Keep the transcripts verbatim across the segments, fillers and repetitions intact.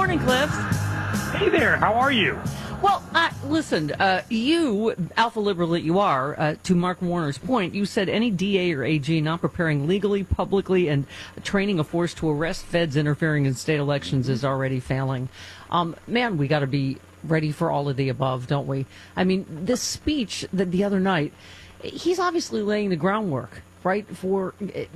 morning, Cliff. Hey there, how are you? Well, uh, listen, uh, you, alpha liberal that you are, uh, to Mark Warner's point, you said any D A or A G not preparing legally, publicly, and training a force to arrest feds interfering in state elections is already failing. Um, man, we got to be ready for all of the above, don't we? I mean, this speech that the other night, he's obviously laying the groundwork, right? For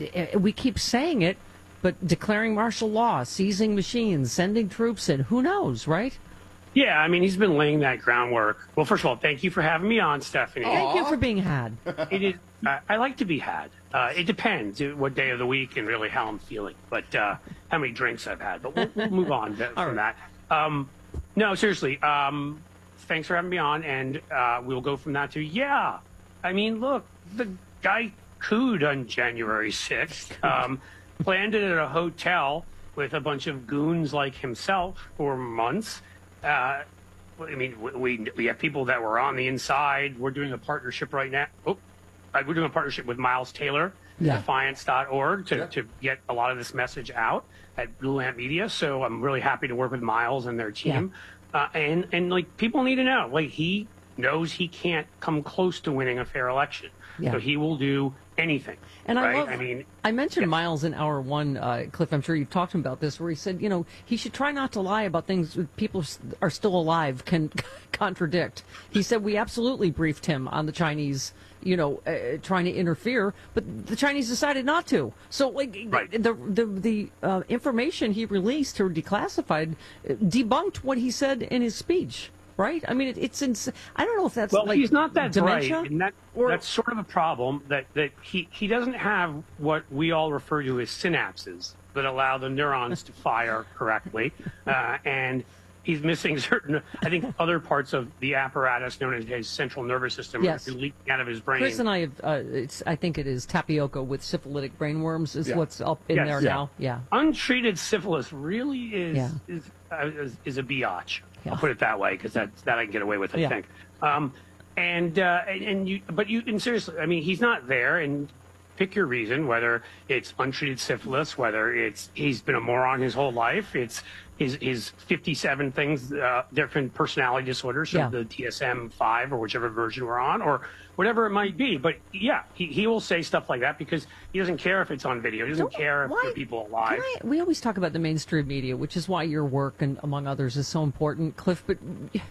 we keep saying it, but declaring martial law, seizing machines, sending troops in, who knows, right? Yeah, I mean, he's been laying that groundwork. Well, first of all, thank you for having me on, Stephanie. Thank you for being had. It is. Uh, I like to be had. Uh, it depends what day of the week and really how I'm feeling, but uh, how many drinks I've had. But we'll, we'll move on to, from right. that. Um, no, seriously. Um, thanks for having me on, and uh, we'll go from that to yeah. I mean, look, the guy cooed on January sixth. Um, planned it at a hotel with a bunch of goons like himself for months. Uh, I mean, we we have people that were on the inside. We're doing a partnership right now. Oh, uh, we're doing a partnership with Miles Taylor, yeah. Defiance dot org, to, yeah. to get a lot of this message out at Blue Lamp Media. So I'm really happy to work with Miles and their team. Yeah. Uh, and, and, like, people need to know, like, he knows he can't come close to winning a fair election. Yeah. So he will do anything. And right? I love, I mean, I mentioned yes. Miles in hour one, uh, Cliff, I'm sure you've talked to him about this, where he said, you know, he should try not to lie about things that people are still alive can contradict. He said we absolutely briefed him on the Chinese, you know, uh, trying to interfere, but the Chinese decided not to. So, like, right. the the the uh, information he released or declassified debunked what he said in his speech. Right? I mean, it, it's ins- I don't know if that's well, like he's not that dementia, bright, and that or... that's sort of a problem. That that he he doesn't have what we all refer to as synapses that allow the neurons to fire correctly, uh, and he's missing certain, I think, other parts of the apparatus known as his central nervous system yes. are leaking out of his brain. Chris and I have, uh, it's, I think it is tapioca with syphilitic brainworms is yeah. what's up in yes. there yeah. now. Yeah. Untreated syphilis really is Yeah. is, uh, is is a biatch. Yeah. I'll put it that way because that that I can get away with. I yeah. think. Um, and uh, and, and you, but you, and seriously, I mean, he's not there. And pick your reason, whether it's untreated syphilis, whether it's he's been a moron his whole life, it's his his fifty-seven things, uh, different personality disorders, so yeah. the D S M five or whichever version we're on, or whatever it might be. But yeah, he, he will say stuff like that because he doesn't care if it's on video. He doesn't Don't, care if why, there are people alive. I, we always talk about the mainstream media, which is why your work, and among others, is so important, Cliff. But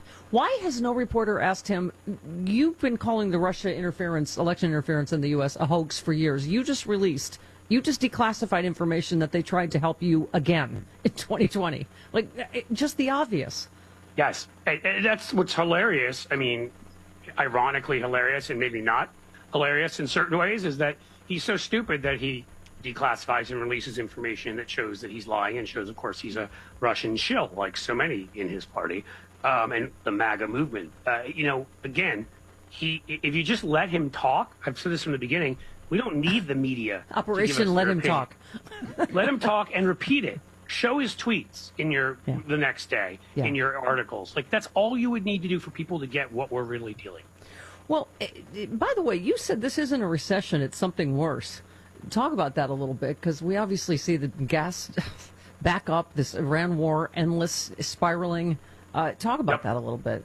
why has no reporter asked him, you've been calling the Russia interference, election interference in the U S a hoax for years. You just released, you just declassified information that they tried to help you again in twenty twenty. Like, it, just the obvious. Yes, and, and that's what's hilarious. I mean, ironically hilarious and maybe not hilarious in certain ways is that he's so stupid that he declassifies and releases information that shows that he's lying and shows, of course, he's a Russian shill, like so many in his party um, and the MAGA movement. Uh, you know, again, he if you just let him talk, I've said this from the beginning, we don't need the media. Operation Let Him opinion. Talk. Let him talk and repeat it. Show his tweets in your yeah. the next day, yeah. in your articles. Like, that's all you would need to do for people to get what we're really dealing. Well, by the way, you said this isn't a recession, it's something worse. Talk about that a little bit, because we obviously see the gas back up, this Iran war, endless spiraling. Uh, talk about yep. that a little bit.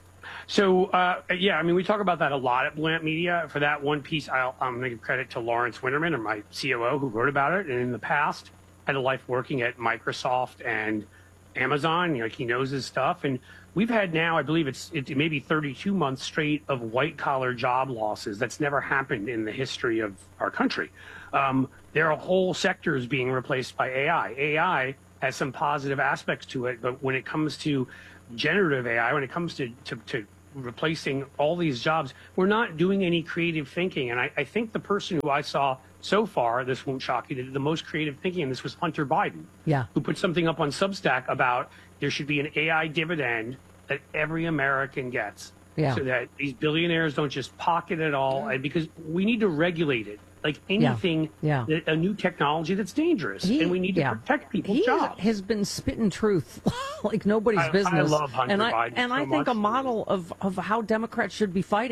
So, uh, yeah, I mean, we talk about that a lot at Blue Lamp Media. For that one piece, I'll, I'm going to give credit to Lawrence Winterman, or my C O O, who wrote about it. And in the past, had a life working at Microsoft and Amazon. You know, like, he knows his stuff. And we've had now, I believe it's it maybe thirty-two months straight of white-collar job losses. That's never happened in the history of our country. Um, there are whole sectors being replaced by A I. A I has some positive aspects to it, but when it comes to generative A I, when it comes to, to, to replacing all these jobs, we're not doing any creative thinking. And I, I think the person who I saw so far, this won't shock you, that did the most creative thinking, and this was Hunter Biden, yeah. who put something up on Substack about there should be an A I dividend that every American gets, yeah. so that these billionaires don't just pocket it all, and because we need to regulate it. Like anything, yeah. Yeah. a new technology that's dangerous, he, and we need to yeah. protect people's he jobs. He has been spitting truth like nobody's I, business. I love Hunter and I, Biden And so I think much. a model of, of how Democrats should be fighting.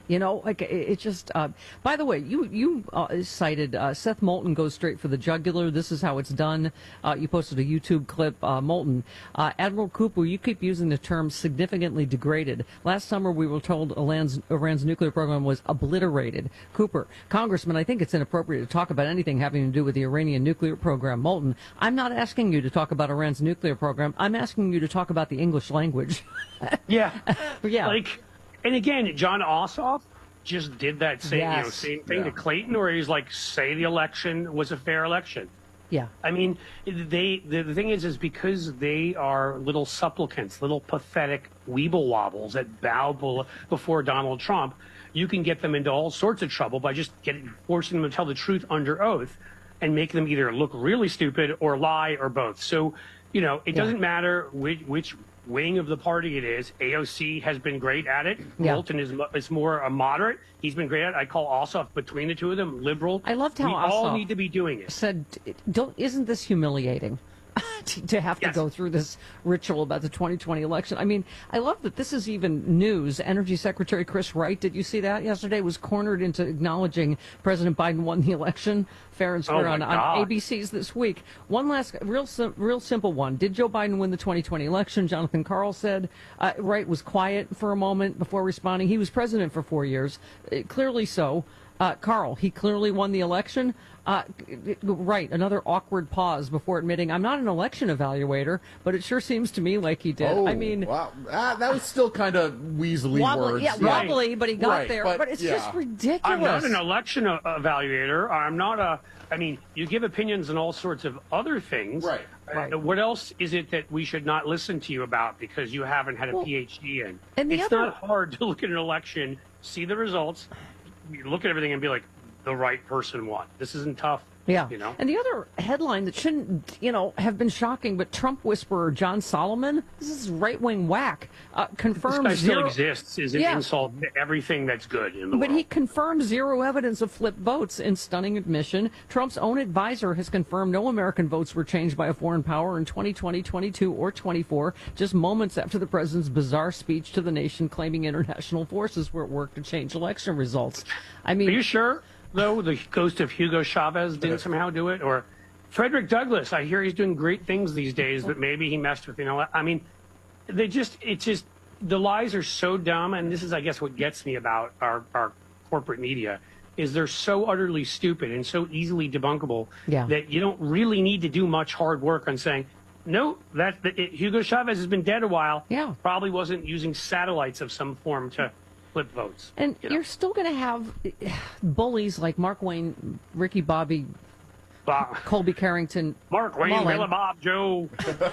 You know, like it, it just. Uh, by the way, you you uh, cited uh, Seth Moulton goes straight for the jugular. This is how it's done. Uh, you posted a YouTube clip, uh, Moulton. Uh, Admiral Cooper, you keep using the term significantly degraded. Last summer, we were told Iran's, Iran's nuclear program was obliterated. Cooper, Congressman, I think it's inappropriate to talk about anything having to do with the Iranian nuclear program. Moulton, I'm not asking you to talk about Iran's nuclear program. I'm asking you to talk about the English language. Yeah. Yeah. Like, and again, John Ossoff just did that same, Yes. you know, same thing Yeah. to Clayton, where he's like, say the election was a fair election. Yeah. I mean, they the, the thing is, is because they are little supplicants, little pathetic weeble wobbles that bow bel- before Donald Trump, you can get them into all sorts of trouble by just getting forcing them to tell the truth under oath and make them either look really stupid or lie or both. So, you know, it Yeah. doesn't matter which, which wing of the party it is. A O C has been great at it. Yeah. Moulton is, mo- is more a moderate. He's been great at it. I call Ossoff between the two of them liberal. I loved how we all Ossoff need to be doing it. said, "Don't isn't this humiliating to, to have to Yes. go through this ritual about the twenty twenty election?" I mean, I love that this is even news. Energy Secretary Chris Wright, did you see that yesterday? Was cornered into acknowledging President Biden won the election fair and square Oh, my on, on God. A B C's this week. One last real sim- real simple one. Did Joe Biden win the twenty twenty election? Jonathan Karl said. Uh, Wright was quiet for a moment before responding. He was president for four years, uh, clearly so. Uh, Carl, he clearly won the election. Uh, right, another awkward pause before admitting, I'm not an election evaluator, but it sure seems to me like he did. Oh, I mean, wow. Ah, that was still kind of weaselly wobbly, words. yeah, Right. wobbly, but he got Right, there. but, But, it's yeah. just ridiculous. I'm not an election uh, evaluator. I'm not a. I mean, you give opinions on all sorts of other things. Right. Uh, Right. What else is it that we should not listen to you about because you haven't had a Well, P H D in? and the It's other- not hard to look at an election, see the results, you look at everything, and be like, the right person won. This isn't tough. Yeah. You know. And the other headline that shouldn't, you know, have been shocking, but Trump whisperer John Solomon, this is right-wing whack, uh, This confirms guy still zero. exists is an Yeah. insult to everything that's good in the But world. he confirmed zero evidence of flipped votes in stunning admission. Trump's own advisor has confirmed no American votes were changed by a foreign power in twenty twenty, twenty-two, or twenty-four, just moments after the president's bizarre speech to the nation claiming international forces were at work to change election results. I mean, Are you sure, though, the ghost of Hugo Chavez didn't somehow do it? Or Frederick Douglass, I hear he's doing great things these days, but maybe he messed with, you know, I mean, they just, it's just, the lies are so dumb, and this is, I guess, what gets me about our, our corporate media, is they're so utterly stupid and so easily debunkable Yeah. that you don't really need to do much hard work on saying, no, that, that it, Hugo Chavez has been dead a while. Yeah. Probably wasn't using satellites of some form to flip votes. and you know? you're still going to have bullies like Mark Wayne, Ricky Bobby, Bob- Colby Carrington. Mark Wayne, Mullen. Billy Bob Joe.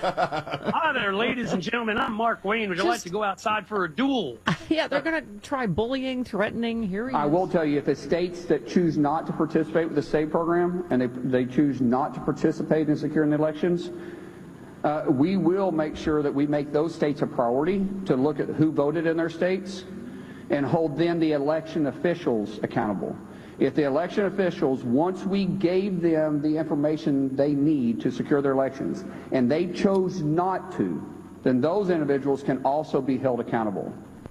Hi there, ladies and gentlemen. I'm Mark Wayne. Would you like Just- to go outside for a duel? Yeah, they're going to try bullying, threatening. Here he I is. will tell you, if the states that choose not to participate with the SAVE program and they, they choose not to participate in securing the elections, uh, we will make sure that we make those states a priority to look at who voted in their states and hold then the election officials accountable. If the election officials, once we gave them the information they need to secure their elections, and they chose not to, then those individuals can also be held accountable.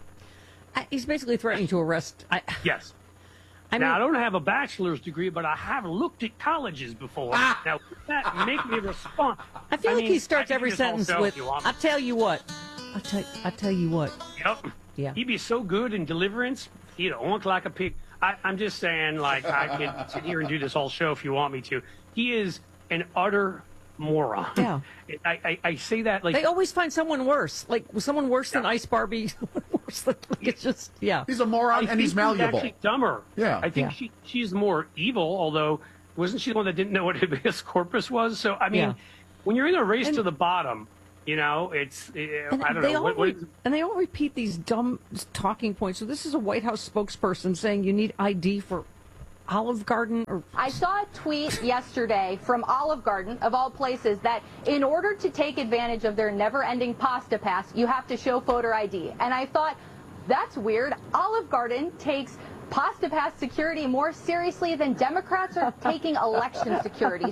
I, he's basically threatening to arrest. I, Yes. I now, I mean, don't have a bachelor's degree, but I have looked at colleges before. Ah. Now, that make me respond. I feel like mean, he starts I can every do this whole sentence show with, if you want. "I tell you what, I tell, I tell you what." Yep. Yeah. He'd be so good in deliverance, he'd oink like a pig. I, I'm just saying, like, I could sit here and do this whole show if you want me to. He is an utter moron. Yeah. I, I, I say that, like, They always find someone worse, like someone worse than Yeah. Ice Barbie. Someone worse than, like, it's just, yeah. He's a moron I and think he's malleable. actually dumber. Yeah. I think Yeah. she she's more evil, although wasn't she the one that didn't know what habeas corpus was? So I mean, Yeah. when you're in a race And- to the bottom, you know, it's uh, And I don't they know all what, what re- is, and they all repeat these dumb talking points. So this is a White House spokesperson saying you need I D for Olive Garden or I saw a tweet yesterday from Olive Garden, of all places, that in order to take advantage of their never-ending pasta pass, you have to show voter I D. And I thought, that's weird. Olive Garden takes pasta pass security more seriously than Democrats are taking election security.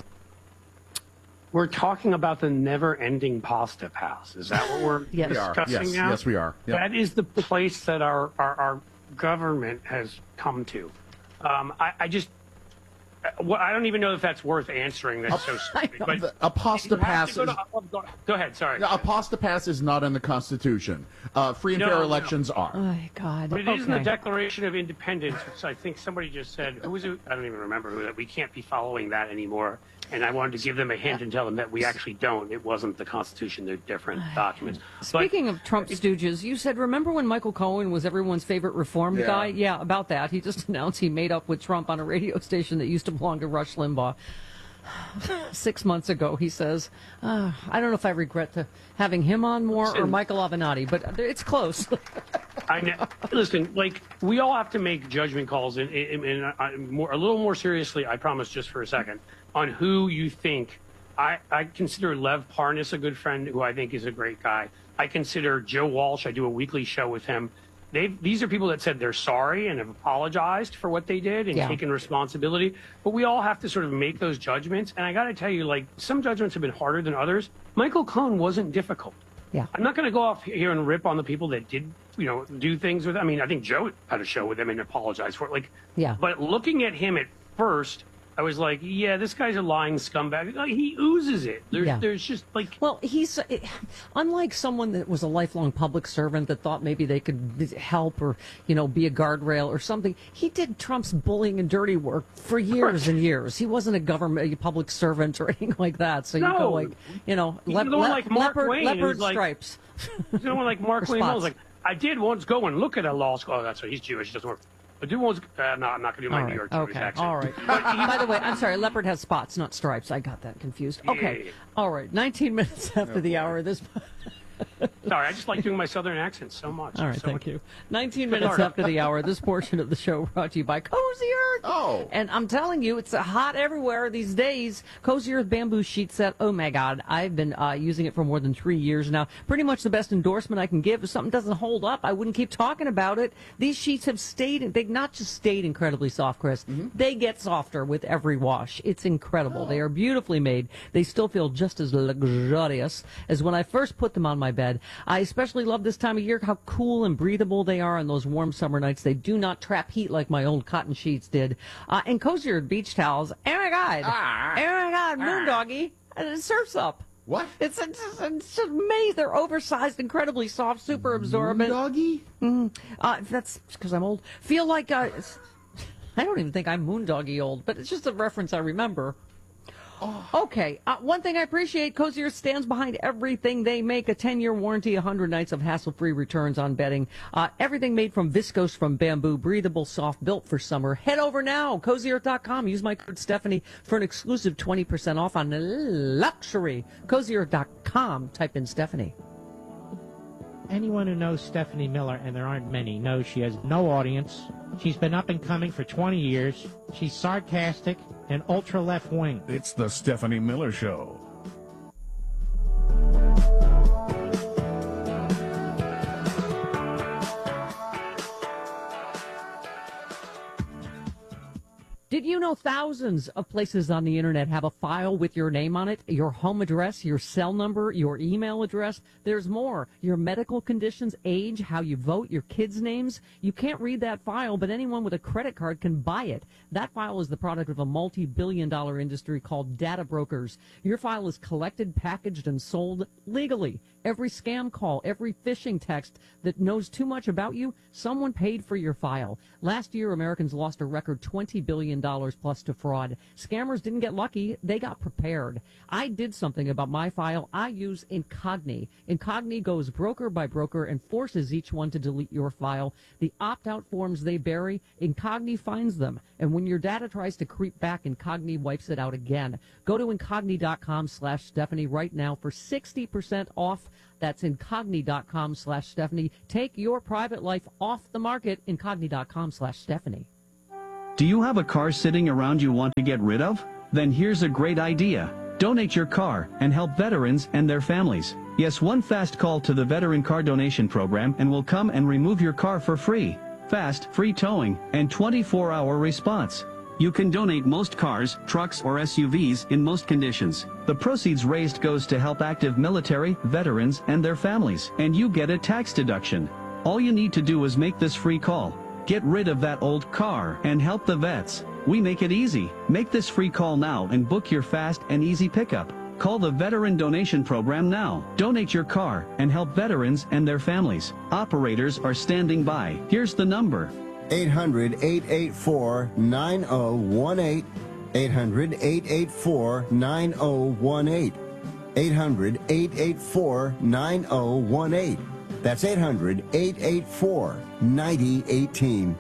we're talking about the never-ending pasta pass. Is that what we're Yes. We are. discussing Yes, now? yes, we are. Yep. That is the place that our, our our government has come to. Um, I, I just, well, I don't even know if that's worth answering. That's so stupid. But The Apostapass go, is, to, go, go ahead, sorry. the Apostapass is not in the Constitution. Uh, free and No, fair no. elections are. Oh, my God. But it is in the Okay. Declaration of Independence, which I think somebody just said. Who was it? I don't even remember who that. We can't be following that anymore. And I wanted to give them a hint and tell them that we actually don't. It wasn't the Constitution. They're different documents. Speaking of Trump stooges, you said, remember when Michael Cohen was everyone's favorite reform Yeah. guy? Yeah, about that. He just announced he made up with Trump on a radio station that used to belong to Rush Limbaugh. Six months ago, he says, uh, I don't know if I regret to having him on more or Listen. Michael Avenatti, but it's close. I know. Listen, like we all have to make judgment calls, and, and, and I, more, a little more seriously, I promise, just for a second, on who you think. I, I consider Lev Parnas a good friend, who I think is a great guy. I consider Joe Walsh. I do a weekly show with him. They've, these are people that said they're sorry and have apologized for what they did and Yeah. taken responsibility. But we all have to sort of make those judgments. And I got to tell you, like, some judgments have been harder than others. Michael Cohen wasn't difficult. Yeah. I'm not going to go off here and rip on the people that did, you know, do things with. I mean, I think Joe had a show with him and apologized for it. Like, Yeah. But looking at him at first, I was like, yeah, this guy's a lying scumbag. Like, he oozes it. There's, Yeah. there's just like. Well, he's unlike someone that was a lifelong public servant that thought maybe they could help or, you know, be a guardrail or something. He did Trump's bullying and dirty work for years and years. He wasn't a government a public servant or anything like that. So you No. go like, you know, He's le- the one le- like Mark leopard, Twain, leopard who's like- stripes. You know, like Mark Or Twain spots. was like, I did once go and look at a law school. Oh, that's right. He's Jewish. He doesn't work. I did once. Uh, no, I'm not going to do my All New right. York Jewish Okay. accent. All right. By the way, I'm sorry. Leopard has spots, not stripes. I got that confused. Okay. Yeah. All right. nineteen minutes after the hour. This. Sorry, I just like doing my Southern accent so much. All right, so thank much- you. nineteen minutes after the hour, this portion of the show brought to you by Cozy Earth. Oh. And I'm telling you, it's uh, hot everywhere these days. Cozy Earth bamboo sheet set. Oh, my God. I've been uh, using it for more than three years now. Pretty much the best endorsement I can give. If something doesn't hold up, I wouldn't keep talking about it. These sheets have stayed, they've not just stayed incredibly soft, Chris. Mm-hmm. They get softer with every wash. It's incredible. Oh. They are beautifully made. They still feel just as luxurious as when I first put them on my bed. I especially love this time of year, how cool and breathable they are on those warm summer nights. They do not trap heat like my old cotton sheets did. Uh, and Cozy Earth beach towels. Oh, my God. Ah. Oh, my God. Moondoggy. And it surfs up. What? It's, it's, it's amazing. They're oversized, incredibly soft, super absorbent. Doggy? Uh, that's because I'm old. Feel like uh, it's- I don't even think I'm Moondoggy old, but it's just a reference I remember. Okay, uh, one thing I appreciate, Cozy Earth stands behind everything they make. A ten-year warranty, one hundred nights of hassle-free returns on bedding. Uh, everything made from viscose from bamboo, breathable, soft, built for summer. Head over now, cozy earth dot com. Use my code Stephanie for an exclusive twenty percent off on luxury. cozy earth dot com. Type in Stephanie. Anyone who knows Stephanie Miller, and there aren't many, knows she has no audience. She's been up and coming for twenty years. She's sarcastic and ultra left-wing. It's the Stephanie Miller Show. Did you know thousands of places on the internet have a file with your name on it, your home address, your cell number, your email address? There's more. Your medical conditions, age, how you vote, your kids' names. You can't read that file, but anyone with a credit card can buy it. That file is the product of a multi-billion dollar industry called data brokers. Your file is collected, packaged, and sold legally. Every scam call, every phishing text that knows too much about you, someone paid for your file. Last year, Americans lost a record twenty billion dollars plus to fraud. Scammers didn't get lucky. They got prepared. I did something about my file. I use Incogni. Incogni goes broker by broker and forces each one to delete your file. The opt-out forms they bury, Incogni finds them. And when your data tries to creep back, Incogni wipes it out again. Go to incogni dot com slash Stephanie right now for sixty percent off. That's incogni dot com slash Stephanie. Take your private life off the market. incogni dot com slash Stephanie. Do you have a car sitting around you want to get rid of? Then here's a great idea. Donate your car and help veterans and their families. Yes, one fast call to the Veteran Car Donation Program and we'll come and remove your car for free. Fast, free towing, and twenty-four hour response. You can donate most cars, trucks, or S U Vs in most conditions. The proceeds raised goes to help active military, veterans, and their families, and you get a tax deduction. All you need to do is make this free call. Get rid of that old car and help the vets. We make it easy. Make this free call now and book your fast and easy pickup. Call the Veteran Donation Program now. Donate your car and help veterans and their families. Operators are standing by. Here's the number. eight hundred, eight eight four, nine oh one eight. eight hundred, eight eight four, nine oh one eight. eight hundred, eight eight four, nine oh one eight. That's eight hundred, eight eight four, nine oh one eight.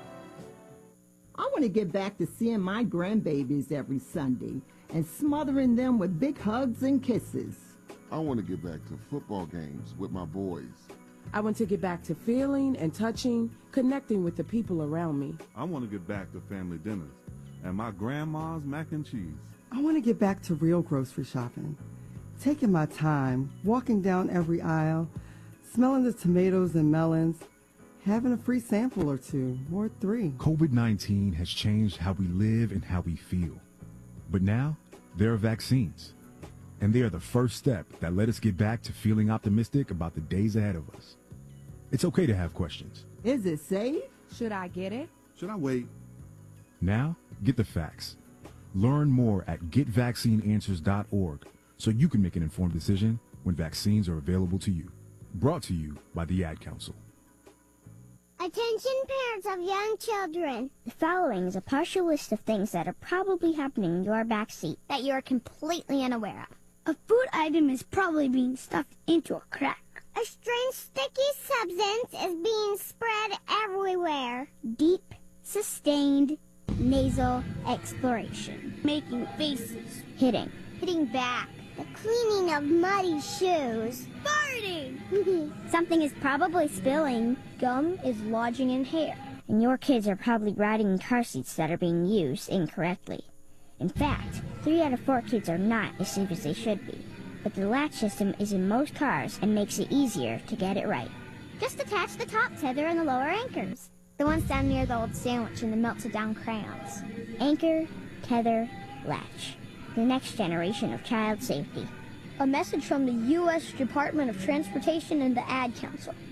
I want to get back to seeing my grandbabies every Sunday and smothering them with big hugs and kisses. I want to get back to football games with my boys. I want to get back to feeling and touching, connecting with the people around me. I want to get back to family dinners and my grandma's mac and cheese. I want to get back to real grocery shopping, taking my time, walking down every aisle, smelling the tomatoes and melons, having a free sample or two, or three. COVID nineteen has changed how we live and how we feel. But now, there are vaccines. And they are the first step that let us get back to feeling optimistic about the days ahead of us. It's okay to have questions. Is it safe? Should I get it? Should I wait? Now, get the facts. Learn more at get vaccine answers dot org so you can make an informed decision when vaccines are available to you. Brought to you by the Ad Council. Attention parents of young children. The following is a partial list of things that are probably happening in your backseat that you are completely unaware of. A food item is probably being stuffed into a crack. A strange sticky substance is being spread everywhere. Deep, sustained, nasal exploration. Making faces. Hitting. Hitting back. The cleaning of muddy shoes. Farting! Something is probably spilling. Gum is lodging in hair. And your kids are probably riding in car seats that are being used incorrectly. In fact, three out of four kids are not as safe as they should be. But the latch system is in most cars and makes it easier to get it right. Just attach the top tether and the lower anchors. The ones down near the old sandwich and the melted down crayons. Anchor, tether, latch. The next generation of child safety. A message from the U S Department of Transportation and the Ad Council.